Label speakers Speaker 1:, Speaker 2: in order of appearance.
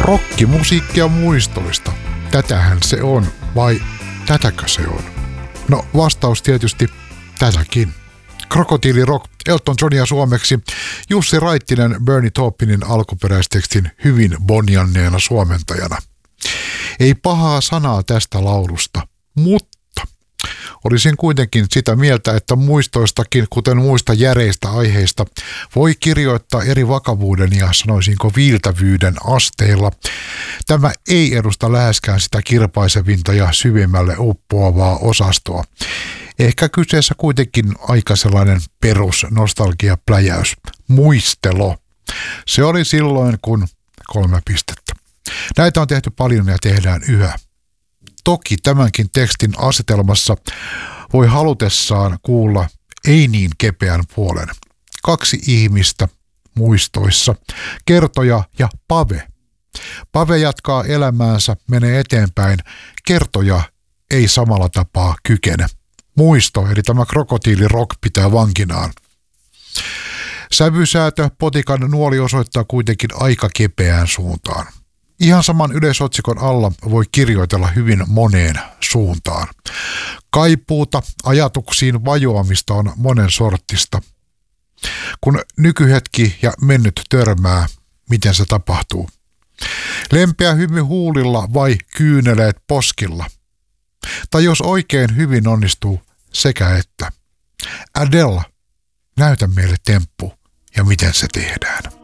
Speaker 1: Rokkimusiikkia muistoista. Tätähän se on, vai tätäkö se on? No vastaus tietysti tätäkin. Krokotiili Rock, Elton Johnia suomeksi, Jussi Raittinen Bernie Taupinin alkuperäistekstin hyvin bonjanneena suomentajana. Ei pahaa sanaa tästä laulusta, mutta olisin kuitenkin sitä mieltä, että muistoistakin, kuten muista järeistä aiheista, voi kirjoittaa eri vakavuuden ja sanoisinko viiltävyyden asteilla. Tämä ei edusta läheskään sitä kirpaisevinta ja syvimmälle uppoavaa osastoa. Ehkä kyseessä kuitenkin aika sellainen perusnostalgiapläjäys, muistelo. Se oli silloin, kun 3 pistettä. Näitä on tehty paljon ja tehdään yhä. Toki tämänkin tekstin asetelmassa voi halutessaan kuulla ei niin kepeän puolen. 2 ihmistä muistoissa, Kertoja ja Pave. Pave jatkaa elämäänsä, menee eteenpäin, Kertoja ei samalla tapaa kykene. Muisto, eli tämä Krokotiili Rock pitää vankinaan. Sävysäätö, Potikan nuoli osoittaa kuitenkin aika kepeään suuntaan. Ihan saman yleisotsikon alla voi kirjoitella hyvin moneen suuntaan. Kaipuuta, ajatuksiin vajoamista on monen sorttista. Kun nykyhetki ja mennyt törmää, miten se tapahtuu? Lempeä hymy huulilla vai kyyneleet poskilla? Tai jos oikein hyvin onnistuu, sekä että. Adele, näytä meille temppu ja miten se tehdään.